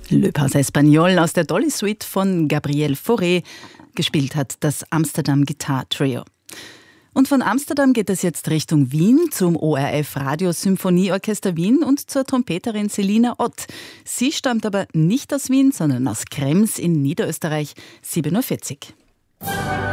Le Pas Espagnol aus der Dolly Suite von Gabriel Fauré. Gespielt hat das Amsterdam Guitar Trio. Und von Amsterdam geht es jetzt Richtung Wien zum ORF Radio Symphonieorchester Wien und zur Trompeterin Selina Ott. Sie stammt aber nicht aus Wien, sondern aus Krems in Niederösterreich, 47.